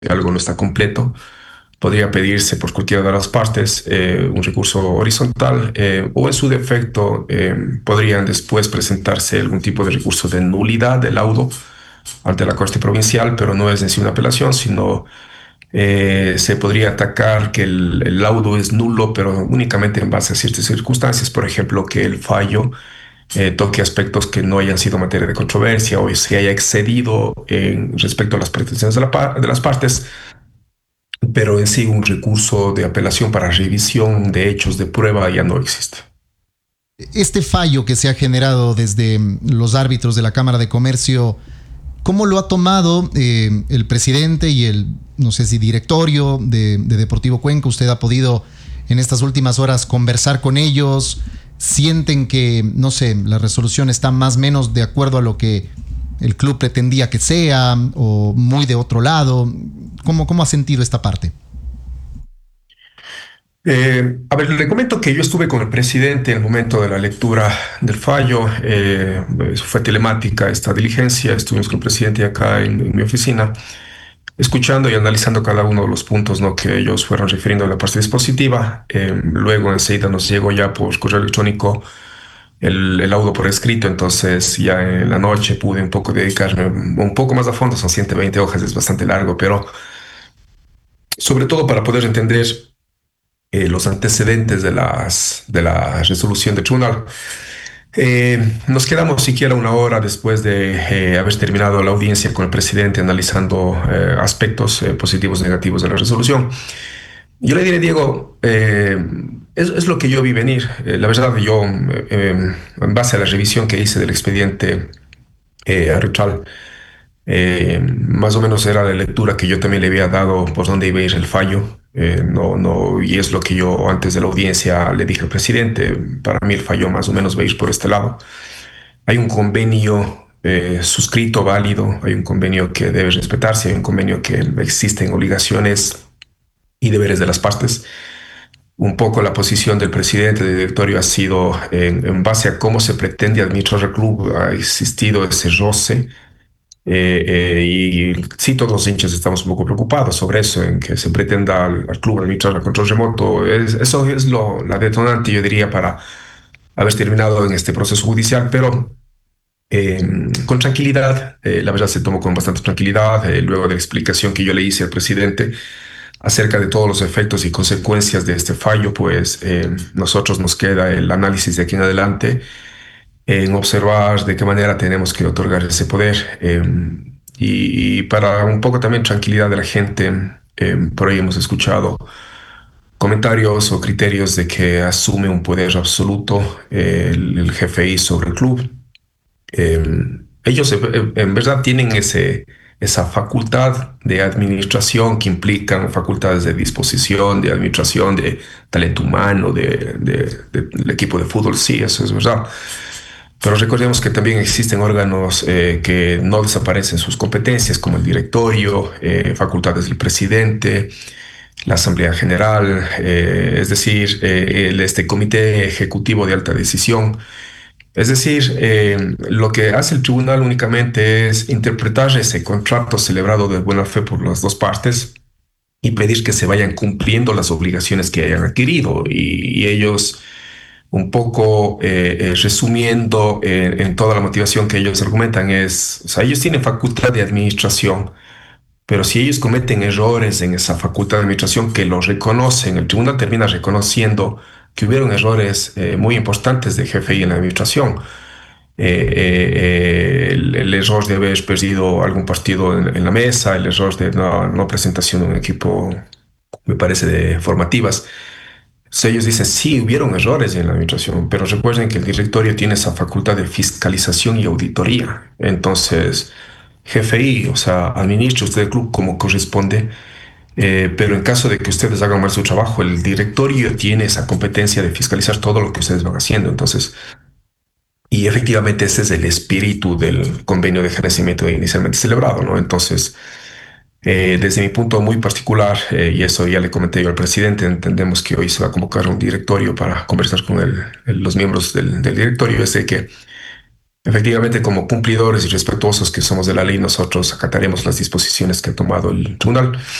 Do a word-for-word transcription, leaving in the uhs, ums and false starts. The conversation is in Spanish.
algo no está completo, podría pedirse por cualquiera de las partes eh, un recurso horizontal eh, o en su defecto eh, podrían después presentarse algún tipo de recurso de nulidad del laudo ante la Corte Provincial, pero no es en sí una apelación, sino eh, se podría atacar que el, el laudo es nulo, pero únicamente en base a ciertas circunstancias, por ejemplo, que el fallo eh, toque aspectos que no hayan sido materia de controversia o se haya excedido en respecto a las pretensiones de, la par- de las partes, pero en sí un recurso de apelación para revisión de hechos de prueba ya no existe. Este fallo que se ha generado desde los árbitros de la Cámara de Comercio, ¿cómo lo ha tomado eh, el presidente y el, no sé si directorio de, de Deportivo Cuenca? ¿Usted ha podido en estas últimas horas conversar con ellos? ¿Sienten que, no sé, la resolución está más o menos de acuerdo a lo que el club pretendía que sea o muy de otro lado? ¿Cómo, cómo ha sentido esta parte? Eh, a ver, le comento que yo estuve con el presidente en el momento de la lectura del fallo. Eh, fue telemática esta diligencia. Estuvimos con el presidente acá en, en mi oficina, escuchando y analizando cada uno de los puntos, ¿no?, que ellos fueron refiriendo a la parte dispositiva. Eh, luego enseguida nos llegó ya por correo electrónico el, el laudo por escrito, entonces ya en la noche pude un poco dedicarme un poco más a fondo, son ciento veinte hojas, es bastante largo, pero sobre todo para poder entender eh, los antecedentes de, las, de la resolución del tribunal. Eh, nos quedamos siquiera una hora después de eh, haber terminado la audiencia con el presidente analizando eh, aspectos eh, positivos y negativos de la resolución. Yo le diré, Diego, eh, es, es, lo que yo vi venir. Eh, la verdad, yo, eh, en base a la revisión que hice del expediente eh, arbitral, eh, más o menos era la lectura que yo también le había dado por dónde iba a ir el fallo. Eh, no, no, y es lo que yo antes de la audiencia le dije al presidente. Para mí el fallo más o menos va a ir por este lado. Hay un convenio eh, suscrito, válido, hay un convenio que debe respetarse, hay un convenio que existen obligaciones y deberes de las partes. Un poco la posición del presidente del directorio ha sido en, en base a cómo se pretende administrar el club, ha existido ese roce. Eh, eh, y sí, todos los hinchas estamos un poco preocupados sobre eso, en que se pretenda al, al club administrar a control remoto. Es, eso es lo, la detonante, yo diría, para haber terminado en este proceso judicial, pero eh, con tranquilidad. Eh, la verdad se tomó con bastante tranquilidad. Eh, luego de la explicación que yo le hice al presidente acerca de todos los efectos y consecuencias de este fallo, pues eh, nosotros nos queda el análisis de aquí en adelante en observar de qué manera tenemos que otorgar ese poder eh, y, y, para un poco también tranquilidad de la gente. Eh, por ahí hemos escuchado comentarios o criterios de que asume un poder absoluto eh, el, el G F I sobre el club. Eh, ellos eh, en verdad tienen ese, esa facultad de administración que implican facultades de disposición, de administración, de talento humano, de, de, de, del equipo de fútbol, sí, eso es verdad. Pero recordemos que también existen órganos eh, que no desaparecen sus competencias, como el directorio, eh, facultades del presidente, la Asamblea General, eh, es decir, eh, el, este Comité Ejecutivo de Alta Decisión. Es decir, eh, lo que hace el tribunal únicamente es interpretar ese contrato celebrado de buena fe por las dos partes y pedir que se vayan cumpliendo las obligaciones que hayan adquirido. Y, y ellos, un poco eh, eh, resumiendo eh, en toda la motivación que ellos argumentan, es, o sea, ellos tienen facultad de administración, pero si ellos cometen errores en esa facultad de administración que lo reconocen, el tribunal termina reconociendo que hubieron errores eh, muy importantes de G F I en la administración. Eh, eh, eh, el, el error de haber perdido algún partido en, en la mesa, el error de no, no presentación de un equipo, me parece, de formativas. Entonces ellos dicen, sí, hubieron errores en la administración, pero recuerden que el directorio tiene esa facultad de fiscalización y auditoría. Entonces, G F I, o sea, administre usted el club como corresponde, eh, pero en caso de que ustedes hagan mal su trabajo, el directorio tiene esa competencia de fiscalizar todo lo que ustedes van haciendo. Entonces, y efectivamente ese es el espíritu del convenio de gerenciamiento inicialmente celebrado, ¿no? Entonces, eh, desde mi punto muy particular, eh, y eso ya le comenté yo al presidente, entendemos que hoy se va a convocar un directorio para conversar con el, el, los miembros del, del directorio, es de que Efectivamente, como cumplidores y respetuosos que somos de la ley, nosotros acataremos las disposiciones que ha tomado el tribunal.